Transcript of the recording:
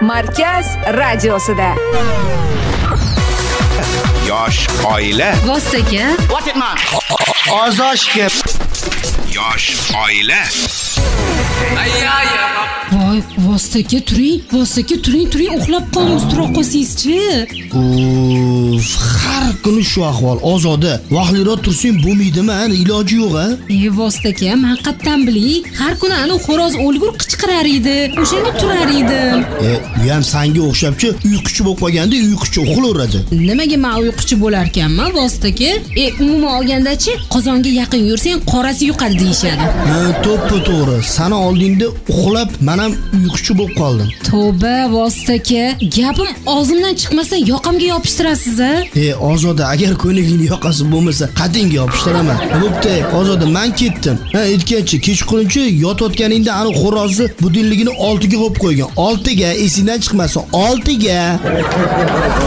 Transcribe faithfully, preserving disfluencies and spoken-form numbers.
Markaz radiosida. Yosh oila. Vostoka. What it man? Ozoshga. Yosh oila. Voy, Vostoka turing, Vostoka turing, turing, uxlab qolmas tura qolsangiz-chi. Uf, har kuni shu ahvol. Ozoda, vaqtliroq tursang bo'lmaydimi? Ani iloji yo'q-a? E, Vostoka, men qattan biling, har kuni ana xo'roz o'lgur qichqirar edi. O'shanga turar edim. E, u ham senga o'xshabchi, uyquchi bo'lib qolganda uyquchi uxlaveradi. Nimaga men uyquchi bo'lar ekanman, Vostoka? E, umuman olganda-chi, qozonga yaqin yursang qorasi yuqadi deyshadi. Ha, to'ppa to'g'ri. Sana oldingda uxlab, men ham uyquchi bo'lib qoldim. Tavba, Vostoka, gapim og'zimdan chiqmasa yoqamga yopishtirasiz-a? E, Ozoda, agar ko'nglingni yoqasi bo'lmasa, qadinga yopishtiraman. Bo'pti, Ozoda, men ketdim. Ha, aytgancha, kechquruncha yotayotganingda ani xo'rozni budilligini oltiga qo'yib qo'ygan. oltiga, esingdan chiqmasin, oltiga.